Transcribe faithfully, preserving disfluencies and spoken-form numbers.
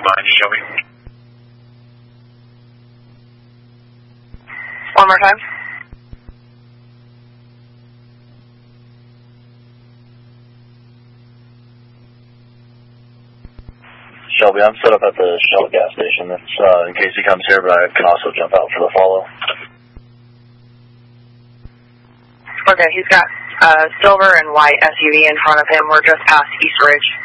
behind you, Shelby. One more time. Shelby, I'm set up at the Shell gas station. That's uh, in case he comes here, but I can also jump out for the follow. Okay, he's got a silver and white S U V in front of him. We're just past East Ridge.